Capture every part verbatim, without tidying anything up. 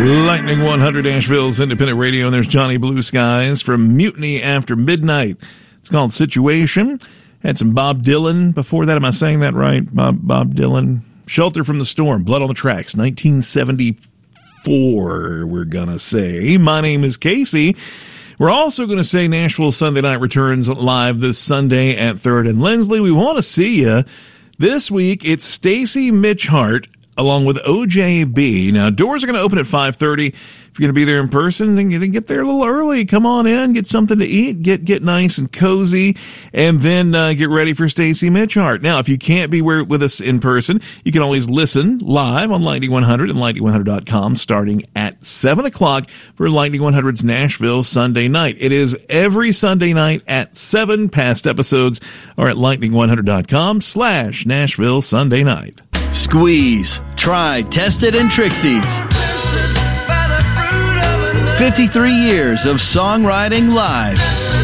Lightning one hundred, Nashville's independent radio, and there's Johnny Blue Skies from Mutiny After Midnight. It's called Situation. Had some Bob Dylan before that. Am I saying that right? Bob Bob Dylan. Shelter from the Storm, Blood on the Tracks, nineteen seventy-four, we're going to say. My name is Casey. We're also going to say Nashville Sunday Night returns live this Sunday at third and Lindsley. We want to see you. This week, it's Stacy Mitchhart along with O J B. Now, doors are going to open at five thirty. If you're going to be there in person, then you can get there a little early. Come on in, get something to eat, get get nice and cozy, and then uh, get ready for Stacy Mitchhart. Now, if you can't be with us in person, you can always listen live on Lightning one hundred and lightning one hundred dot com starting at seven o'clock for Lightning one hundred's Nashville Sunday Night. It is every Sunday night at seven. Past episodes are at lightning one hundred dot com slash Nashville Sunday Night. Squeeze, Tried, Tested, and Trixie's. fifty-three years of songwriting live.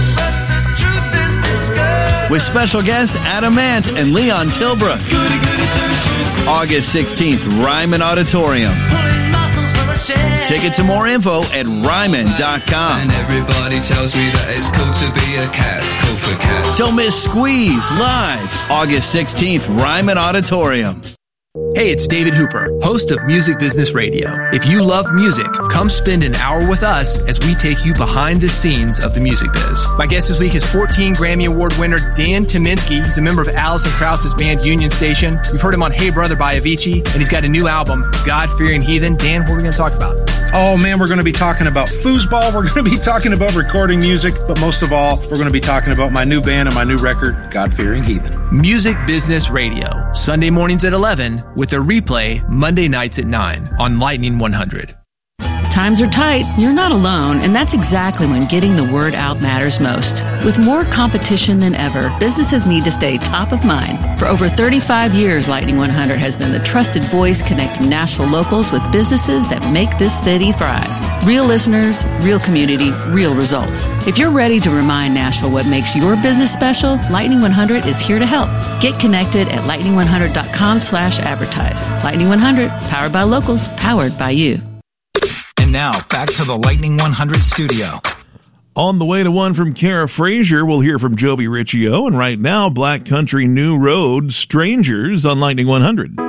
With special guest Adam Ant and Leon Tilbrook. August sixteenth, Ryman Auditorium. Tickets and more info at ryman dot com. And everybody tells me that it's cool to be a cat, cool for cats. Don't miss Squeeze live, August sixteenth, Ryman Auditorium. Hey, it's David Hooper, host of Music Business Radio. If you love music, come spend an hour with us as we take you behind the scenes of the music biz. My guest this week is fourteen Grammy Award winner Dan Tyminski. He's a member of Alison Krauss's band Union Station. You've heard him on Hey Brother by Avicii, and he's got a new album, God-Fearing Heathen. Dan, what are we going to talk about? Oh, man, we're going to be talking about foosball. We're going to be talking about recording music. But most of all, we're going to be talking about my new band and my new record, God-Fearing Heathen. Music Business Radio, Sunday mornings at eleven, with a replay Monday nights at nine on Lightning one hundred. Times are tight, you're not alone, and that's exactly when getting the word out matters most. With more competition than ever, businesses need to stay top of mind. For over thirty-five years, Lightning one hundred has been the trusted voice connecting Nashville locals with businesses that make this city thrive. Real listeners, real community, real results. If you're ready to remind Nashville what makes your business special, Lightning one hundred is here to help. Get connected at lightning one hundred dot com slash advertise. Lightning one hundred, powered by locals, powered by you. And now, back to the Lightning one hundred studio. On the way to one from Kara Frazier, we'll hear from Joby Riccio. And right now, Black Country New Road, Strangers on Lightning one hundred.